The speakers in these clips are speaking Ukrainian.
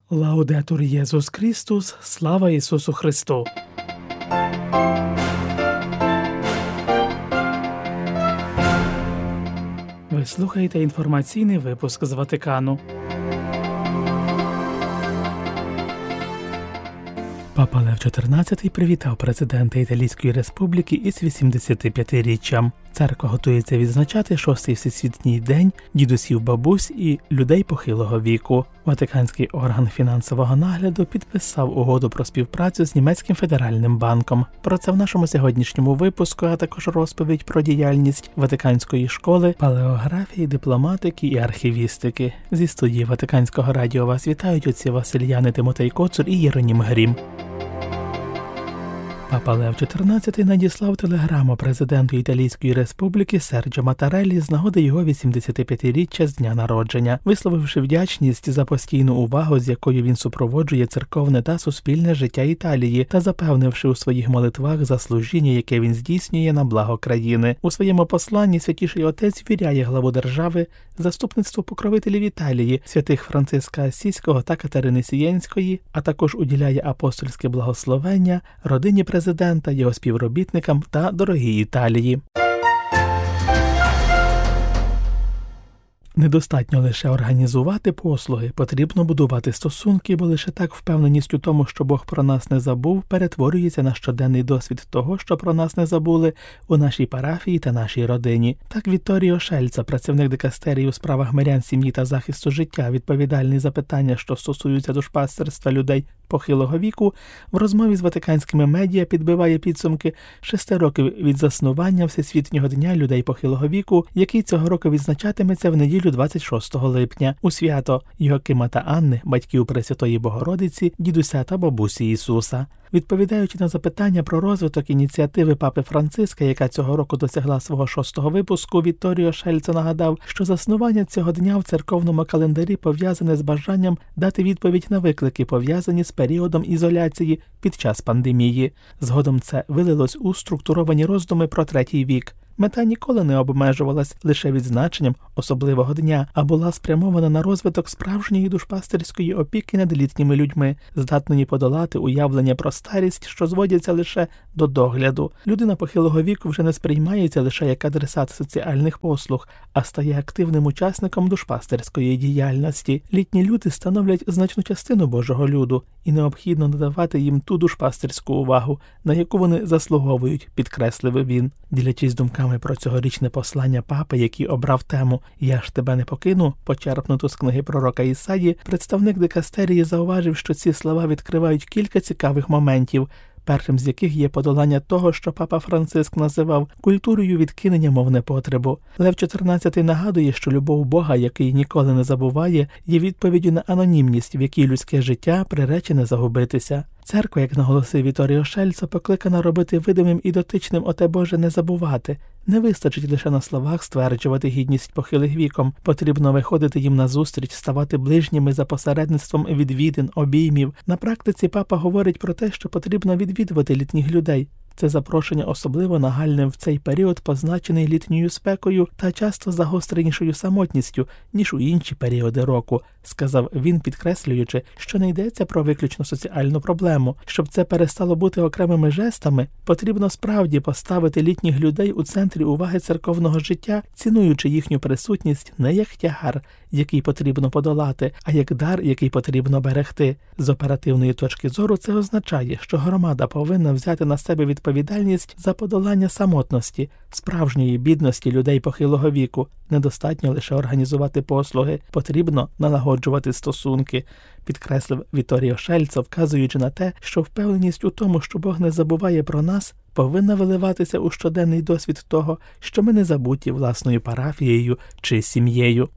Лаудетур Єсус Христос, слава Ісусу Христу! Ви слухаєте інформаційний випуск з Ватикану. Папа Лев XIV привітав президента Італійської Республіки із 85-річчям. Церква готується відзначати 6-й Всесвітній день дідусів, бабусь і людей похилого віку. Ватиканський орган фінансового нагляду підписав угоду про співпрацю з Німецьким федеральним банком. Про це в нашому сьогоднішньому випуску, а також розповідь про діяльність Ватиканської школи палеографії, дипломатики і архівістики. Зі студії Ватиканського радіо вас вітають отці Васильяни Тимотей Коцур і Єронім Грім. Папа Лев XIV надіслав телеграму президенту Італійської Республіки Серджо Матареллі з нагоди його 85-річчя з дня народження, висловивши вдячність за постійну увагу, з якою він супроводжує церковне та суспільне життя Італії, та запевнивши у своїх молитвах за служіння, яке він здійснює на благо країни. У своєму посланні Святіший Отець віряє главу держави заступництву покровителів Італії, святих Франциска Ассізького та Катерини Сієнської, а також уділяє апостольське благословення родині президента, його співробітникам та дорогій Італії. Недостатньо лише організувати послуги, потрібно будувати стосунки, бо лише так впевненість у тому, що Бог про нас не забув, перетворюється на щоденний досвід того, що про нас не забули у нашій парафії та нашій родині. Так Вітторіо Шельца, працівник дикастерії у справах мирян, сім'ї та захисту життя, відповідальний за питання, що стосуються душпастерства людей похилого віку, в розмові з ватиканськими медіа підбиває підсумки 6 років від заснування Всесвітнього дня людей похилого віку, який цього року відзначатиметься в неділю 26 липня, у свято Йоакима та Анни, батьків Пресвятої Богородиці, дідуся та бабусі Ісуса. Відповідаючи на запитання про розвиток ініціативи Папи Франциска, яка цього року досягла свого 6-го випуску, Вітторіо Шельца нагадав, що заснування цього дня в церковному календарі пов'язане з бажанням дати відповідь на виклики, пов'язані з періодом ізоляції під час пандемії. Згодом це вилилось у структуровані роздуми про третій вік. Мета ніколи не обмежувалась лише відзначенням особливого дня, а була спрямована на розвиток справжньої душпастерської опіки над літніми людьми, здатної подолати уявлення про старість, що зводяться лише до догляду. Людина похилого віку вже не сприймається лише як адресат соціальних послуг, а стає активним учасником душпастерської діяльності. Літні люди становлять значну частину Божого люду, і необхідно надавати їм ту душпастерську увагу, на яку вони заслуговують, підкреслив він. Ділячись думками про цьогорічне послання папи, який обрав тему «Я ж тебе не покину», почерпнуту з книги пророка Ісаї, представник дикастерії зауважив, що ці слова відкривають кілька цікавих моментів, першим з яких є подолання того, що папа Франциск називав культурою відкинення мов непотребу. Лев XIV нагадує, що любов Бога, який ніколи не забуває, є відповіддю на анонімність, в якій людське життя приречене загубитися. Церква, як наголосив Вітторіо Шельца, покликана робити видимим і дотичним оте Боже не забувати. Не вистачить лише на словах стверджувати гідність похилих віком. Потрібно виходити їм назустріч, ставати ближніми за посередництвом відвідин, обіймів. На практиці папа говорить про те, що потрібно відвідувати літніх людей. Це запрошення особливо нагальне в цей період, позначений літньою спекою та часто загостренішою самотністю, ніж у інші періоди року, сказав він, підкреслюючи, що не йдеться про виключно соціальну проблему. Щоб це перестало бути окремими жестами, потрібно справді поставити літніх людей у центрі уваги церковного життя, цінуючи їхню присутність не як тягар, який потрібно подолати, а як дар, який потрібно берегти. З оперативної точки зору це означає, що громада повинна взяти на себе відповідальність за подолання самотності, справжньої бідності людей похилого віку. Недостатньо лише організувати послуги, потрібно налагоджувати стосунки, підкреслив Вітторіо Шельца, вказуючи на те, що впевненість у тому, що Бог не забуває про нас, повинна виливатися у щоденний досвід того, що ми не забуті власною парафією чи сім'єю.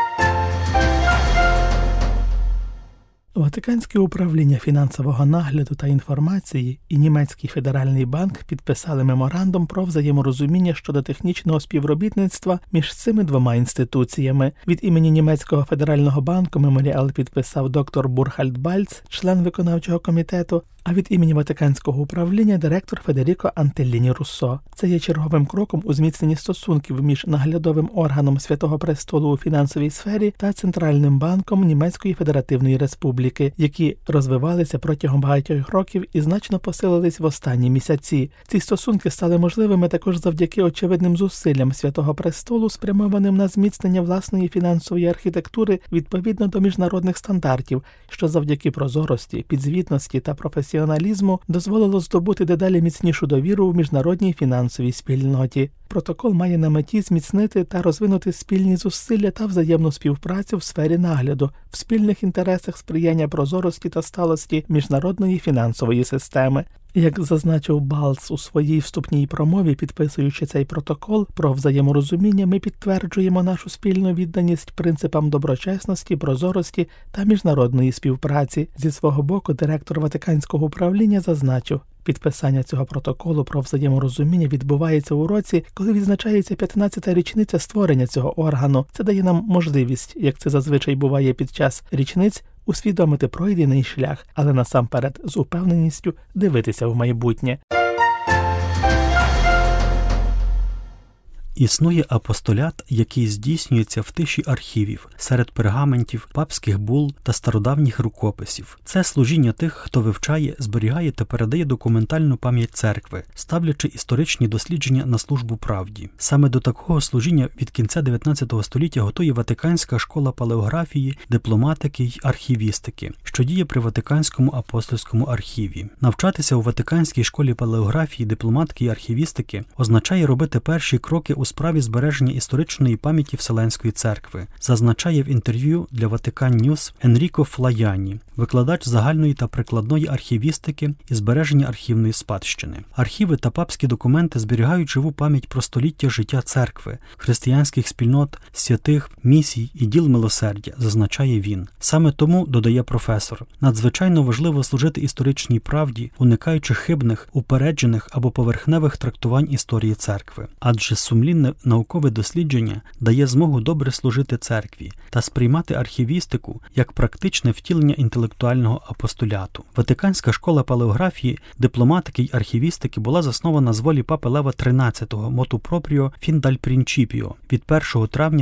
Ватиканське управління фінансового нагляду та інформації і Німецький федеральний банк підписали меморандум про взаєморозуміння щодо технічного співробітництва між цими двома інституціями. Від імені Німецького федерального банку меморіал підписав доктор Бурхальд Бальц, член виконавчого комітету, а від імені Ватиканського управління директор Федеріко Антелліні Руссо. Це є черговим кроком у зміцненні стосунків між наглядовим органом Святого Престолу у фінансовій сфері та Центральним банком Німецької Федеративної Республіки. католики, які розвивалися протягом багатьох років і значно посилились в останні місяці. Ці стосунки стали можливими також завдяки очевидним зусиллям Святого Престолу, спрямованим на зміцнення власної фінансової архітектури відповідно до міжнародних стандартів, що завдяки прозорості, підзвітності та професіоналізму дозволило здобути дедалі міцнішу довіру в міжнародній фінансовій спільноті. Протокол має на меті зміцнити та розвинути спільні зусилля та взаємну співпрацю в сфері нагляду, в спільних інтересах сприяння прозорості та сталості міжнародної фінансової системи. Як зазначив Балц у своїй вступній промові, підписуючи цей протокол про взаєморозуміння, ми підтверджуємо нашу спільну відданість принципам доброчесності, прозорості та міжнародної співпраці. Зі свого боку, директор Ватиканського управління зазначив, підписання цього протоколу про взаєморозуміння відбувається у році, коли відзначається 15-та річниця створення цього органу. Це дає нам можливість, як це зазвичай буває під час річниць, усвідомити пройдений шлях, але насамперед з упевненістю дивитися в майбутнє. Існує апостолят, який здійснюється в тиші архівів, серед пергаментів, папських бул та стародавніх рукописів. Це служіння тих, хто вивчає, зберігає та передає документальну пам'ять церкви, ставлячи історичні дослідження на службу правді. Саме до такого служіння від кінця 19 століття готує Ватиканська школа палеографії, дипломатики й архівістики, що діє при Ватиканському апостольському архіві. Навчатися у Ватиканській школі палеографії, дипломатики й архівістики означає робити перші кроки у справі збереження історичної пам'яті Вселенської церкви, зазначає в інтерв'ю для Vatican News Енріко Флаяні, викладач загальної та прикладної архівістики і збереження архівної спадщини. Архіви та папські документи зберігають живу пам'ять про століття життя церкви, християнських спільнот, святих, місій і діл милосердя, зазначає він. Саме тому, додає професор, надзвичайно важливо служити історичній правді, уникаючи хибних, упереджених або поверхневих трактувань історії церкви. Адже сумлінне наукове дослідження дає змогу добре служити церкві та сприймати архівістику як практичне втілення інтелектуального апостоляту. Ватиканська школа палеографії, дипломатики й архівістики була заснована з волі папи Лева XIII моту пропріо «Fin dal principio» від 1 травня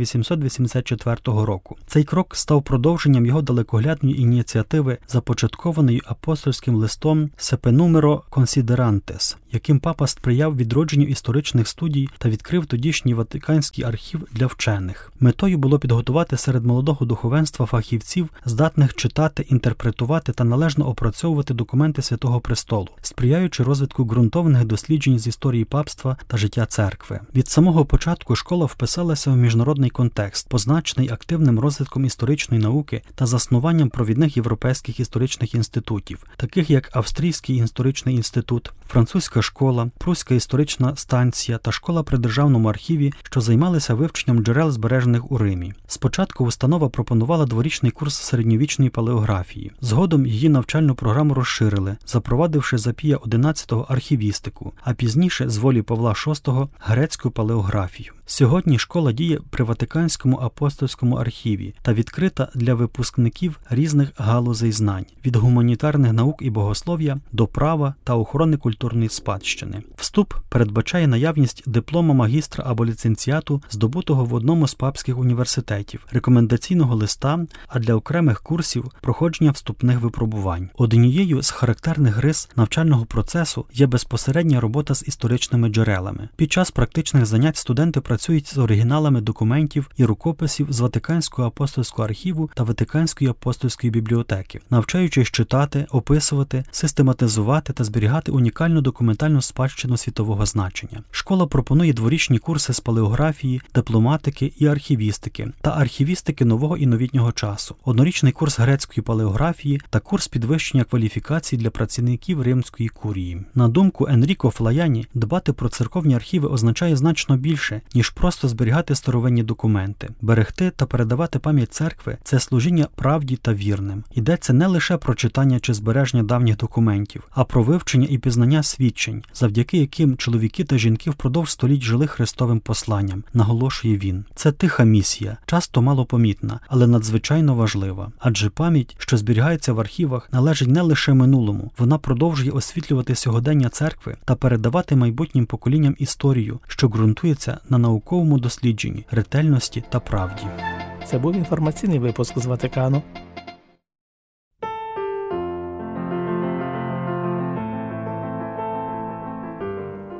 1884 року. Цей крок став продовженням його далекоглядної ініціативи, започаткованої апостольським листом «Sepe numero considerantes», яким папа сприяв відродженню історичних студій та відкрив тодішній Ватиканський архів для вчених. Метою було підготувати серед молодого духовенства фахівців, здатних читати, інтерпретувати та належно опрацьовувати документи Святого Престолу, сприяючи розвитку ґрунтовних досліджень з історії папства та життя церкви. Від самого початку школа вписалася в міжнародний контекст, позначений активним розвитком історичної науки та заснуванням провідних європейських історичних інститутів, таких як Австрійський історичний інститут, Французька школа, Пруська історична станція та школа при Державному архіві, що займалися вивченням джерел, збережених у Римі. Спочатку установа пропонувала дворічний курс середньовічної палеографії. Згодом її навчальну програму розширили, запровадивши за Пія XI архівістику, а пізніше, з волі Павла VI, грецьку палеографію. Сьогодні школа діє при Ватиканському апостольському архіві та відкрита для випускників різних галузей знань – від гуманітарних наук і богослов'я до права та охорони культурної спадщини. Вступ передбачає наявність диплома магістра або ліцензіату, здобутого в одному з папських університетів, рекомендаційного листа, а для окремих курсів – проходження вступних випробувань. Однією з характерних рис навчального процесу є безпосередня робота з історичними джерелами. Під час практичних занять студенти працюють з оригіналами документів і рукописів з Ватиканського апостольського архіву та Ватиканської апостольської бібліотеки, навчаючись читати, описувати, систематизувати та зберігати унікальну документальну спадщину світового значення. Школа пропонує дворічні курси з палеографії, дипломатики і архівістики та архівістики нового і новітнього часу, однорічний курс грецької палеографії та курс підвищення кваліфікації для працівників Римської курії. На думку Енріко Флаяні, дбати про церковні архіви означає значно більше, ніж просто зберігати старовинні документи. Берегти та передавати пам'ять церкви – це служіння правді та вірним. Йдеться не лише про читання чи збереження давніх документів, а про вивчення і пізнання свідчень, завдяки яким чоловіки та жінки впродовж століть жили Христовим посланням, наголошує він. Це тиха місія, часто малопомітна, але надзвичайно важлива. Адже пам'ять, що зберігається в архівах, належить не лише минулому, вона продовжує освітлювати сьогодення церкви та передавати майбутнім поколінням історію, що ґрунтується на науковому дослідженні, ретельності та правді. Це був інформаційний випуск з Ватикану.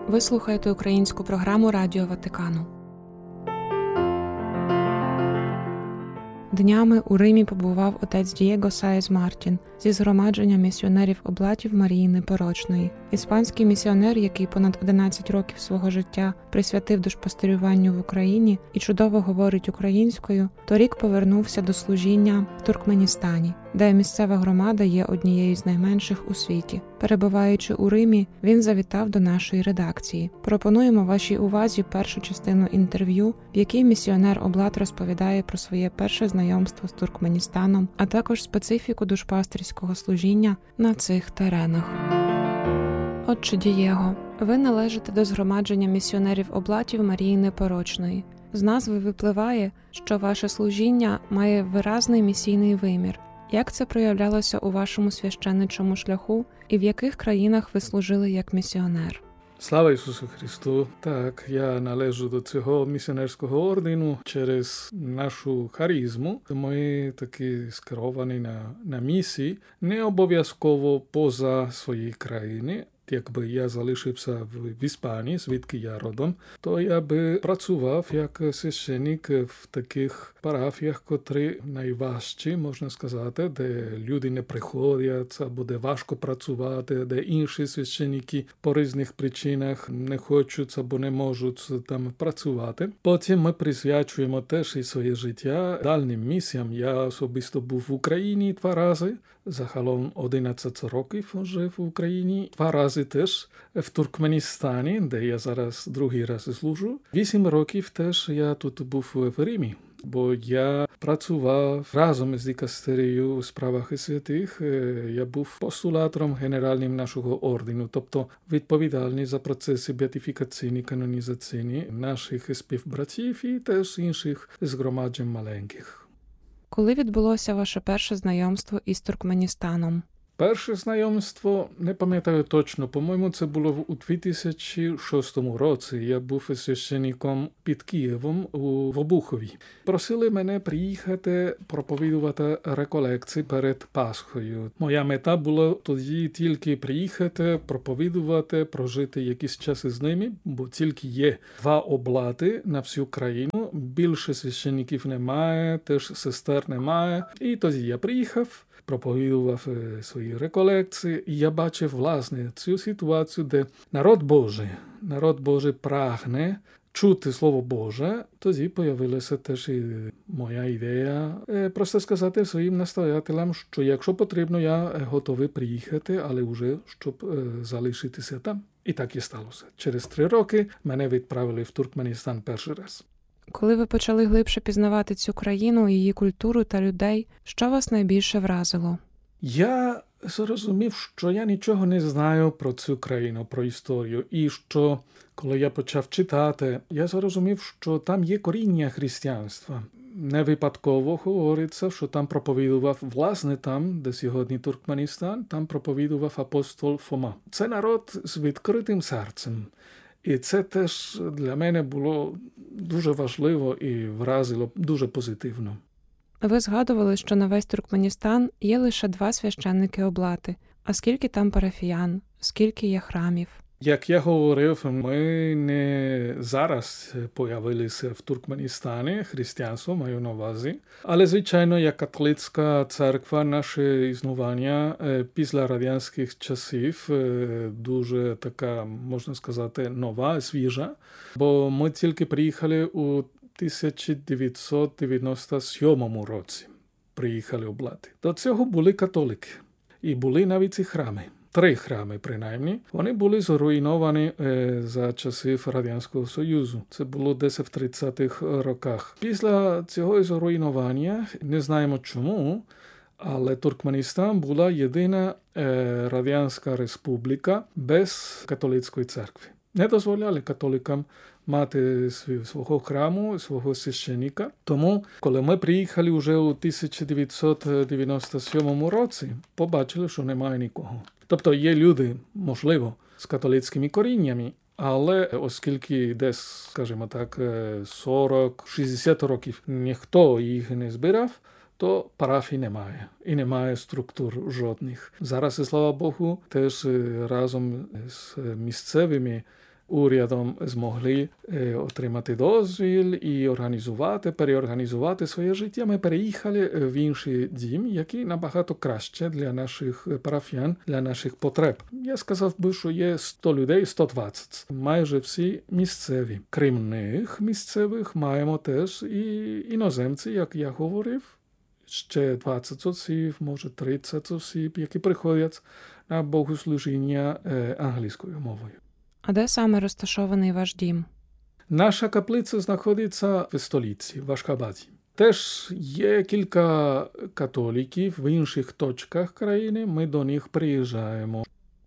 Ви слухаєте українську програму Радіо Ватикану. Днями у Римі побував отець Дієго Саєс Мартін зі згромадження місіонерів облатів Марії Непорочної. Іспанський місіонер, який понад 11 років свого життя присвятив душпастирюванню в Україні і чудово говорить українською, торік повернувся до служіння в Туркменістані, де місцева громада є однією з найменших у світі. Перебуваючи у Римі, він завітав до нашої редакції. Пропонуємо вашій увазі першу частину інтерв'ю, в якій місіонер Облат розповідає про своє перше знайомство з Туркменістаном, а також специфіку душпастерського служіння на цих теренах. Отче Дієго, ви належите до згромадження місіонерів облатів Марії Непорочної. З назви випливає, що ваше служіння має виразний місійний вимір. Як це проявлялося у вашому священничому шляху і в яких країнах ви служили як місіонер? Слава Ісусу Христу! Так, я належу до цього місіонерського ордену через нашу харизму. Ми такі скеровані на місії, не обов'язково поза своєї країни. Якби я залишився в Іспанії, звідки я родом, то я би працював як священник в таких парафіях, котрі найважчі, можна сказати, де люди не приходять, буде важко працювати, де інші священники по різних причинах не хочуть або не можуть там працювати. Потім ми присвячуємо теж і своє життя дальнім місіям. Я особисто був в Україні 2 рази, загалом 11 років жив в Україні, 2 рази теж в Туркменістані, де я зараз другий раз служу. 8 років теж я тут був в Римі, бо я працював разом з дикастерією у справах святих. Я був постулатором генеральним нашого ордену, тобто відповідальний за процеси беатифікаційні, канонізаційні наших співбратів і теж інших згромаджень маленьких. Коли відбулося ваше перше знайомство із Туркменістаном? Перше знайомство, не пам'ятаю точно, по-моєму, це було у 2006 році. Я був священником під Києвом в Обухові. Просили мене приїхати проповідувати реколекції перед Пасхою. Моя мета була тоді тільки приїхати, проповідувати, прожити якийсь час з ними, бо тільки є 2 облати на всю країну. Більше священників немає, теж сестер немає. І тоді я приїхав, проповідував свої реколекції, і я бачив, власне, цю ситуацію, де народ Божий прагне чути Слово Боже. Тоді появилася теж і моя ідея просто сказати своїм настоятелям, що якщо потрібно, я готовий приїхати, але вже, щоб залишитися там. І так і сталося. Через 3 роки мене відправили в Туркменістан перший раз. Коли ви почали глибше пізнавати цю країну, її культуру та людей, що вас найбільше вразило? Я зрозумів, що я нічого не знаю про цю країну, про історію. І що, коли я почав читати, я зрозумів, що там є коріння християнства. Не випадково говориться, що там проповідував, власне там, де сьогодні Туркменістан, там проповідував апостол Фома. Це народ з відкритим серцем. І це теж для мене було дуже важливо і вразило дуже позитивно. Ви згадували, що на весь Туркменістан є лише 2 священники облати. А скільки там парафіян? Скільки є храмів? Як я говорив, ми не зараз появилися в Туркменістані, християнство маю на увазі. Але, звичайно, як католицька церква, наше існування після радянських часів дуже така, можна сказати, нова, свіжа. Бо ми тільки приїхали у 1997 році. Приїхали в Облати. До цього були католики. І були навіть і храми. 3 храми, принаймні. Вони були зруйновані за часів Радянського Союзу. Це було десь в 30-х роках. Після цього зруйнування, не знаємо чому, але Туркменістан була єдина радянська республіка без католицької церкви. Не дозволяли католикам мати свого храму, свого священника. Тому, коли ми приїхали вже у 1997 році, побачили, що немає нікого. Тобто є люди, можливо, з католицькими коріннями, але оскільки десь, скажімо так, 40-60 років ніхто їх не збирав, то парафій немає. І немає структур жодних. Зараз, слава Богу, теж разом з місцевими урядом змогли отримати дозвіл і переорганізувати своє життя. Ми переїхали в інший дім, який набагато краще для наших парафіян, для наших потреб. Я сказав би, що є 100 людей, 120. Майже всі місцеві. Крім них, місцевих, маємо теж і іноземці, як я говорив. Ще 20 осіб, може 30 осіб, які приходять на богослужіння англійською мовою. А де саме розташований ваш дім? Наша каплиця знаходиться в столиці, в Ашхабаді. Теж є кілька католиків в інших точках країни, ми до них приїжджаємо.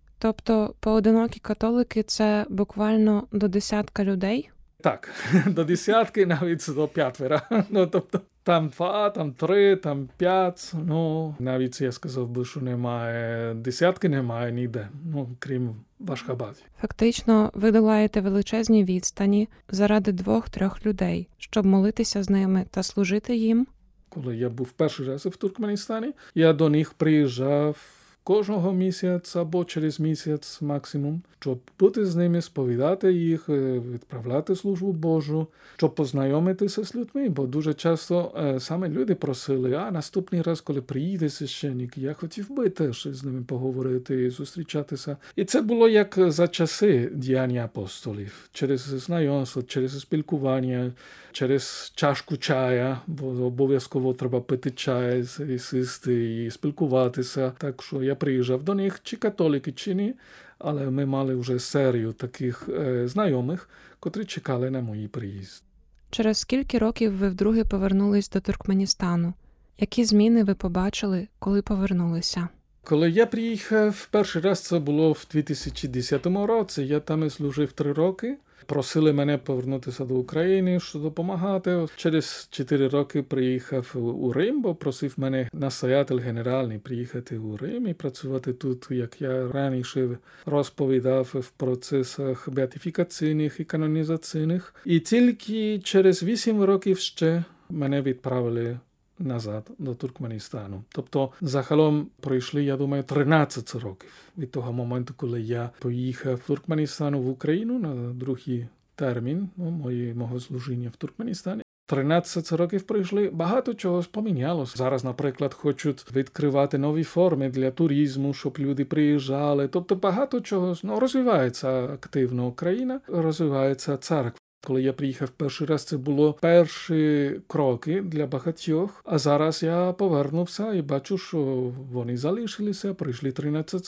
Тобто поодинокі католики – це буквально до 10 людей? Так, до 10, навіть до 5. Тобто там 2, там 3, там 5, навіть я сказав би, що немає 10, немає ніде, крім в Ашхабаді. Фактично, ви долаєте величезні відстані заради 2-3 людей, щоб молитися з ними та служити їм? Коли я був перший раз в Туркменістані, я до них приїжджав кожного місяця або через місяць максимум, щоб бути з ними, сповідати їх, відправляти службу Божу, щоб познайомитися з людьми, бо дуже часто саме люди просили, наступний раз, коли приїде священник, я хотів би теж з ними поговорити, зустрічатися. І це було як за часи діяння апостолів, через знайомство, через спілкування, через чашку чая, бо обов'язково треба пити чай, і сісти, і спілкуватися. Так що я приїжджав до них, чи католики, чи ні, але ми мали вже серію таких знайомих, котрі чекали на мій приїзд. Через скільки років ви вдруге повернулись до Туркменістану? Які зміни ви побачили, коли повернулися? Коли я приїхав, перший раз це було в 2010 році, я там служив 3 роки. Просили мене повернутися до України, щоб допомагати. Через 4 роки приїхав у Рим, бо просив мене настоятель генеральний приїхати у Рим і працювати тут, як я раніше розповідав, в процесах беатифікаційних і канонізаційних. І тільки через 8 років ще мене відправили назад до Туркменістану. Тобто, загалом пройшли, я думаю, 13 років від того моменту, коли я поїхав в Туркменістану в Україну на другий термін мого служіння в Туркменістані. 13 років пройшли, багато чого помінялося. Зараз, наприклад, хочуть відкривати нові форми для туризму, щоб люди приїжджали. Тобто багато чого розвивається активно Україна, розвивається церква. Коли я приїхав перший раз, це було перші кроки для багатьох, а зараз я повернувся і бачу, що вони залишилися, пройшли 13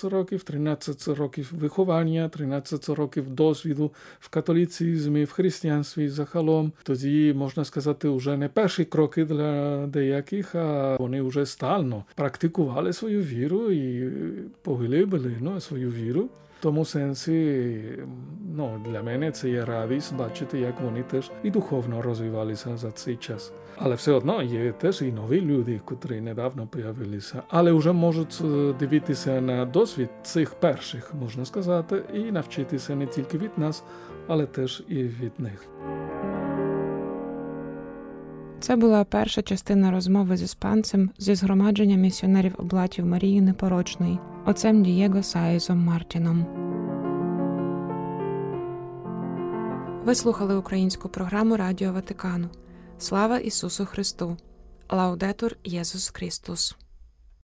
років виховання, 13 років досвіду в католицизмі, в християнстві загалом. Тоді, можна сказати, вже не перші кроки для деяких, а вони вже стально практикували свою віру і поглибили свою віру. В тому сенсі, для мене це є радість бачити, як вони теж і духовно розвивалися за цей час. Але все одно є теж і нові люди, котрі недавно появилися, але вже можуть дивитися на досвід цих перших, можна сказати, і навчитися не тільки від нас, але теж і від них. Це була перша частина розмови з іспанцем зі згромадження місіонерів Облатів Марії Непорочної, отцем Дієго Саєзом Мартіном. Ви слухали українську програму Радіо Ватикану. Слава Ісусу Христу! Лаудетур Єсус Христос!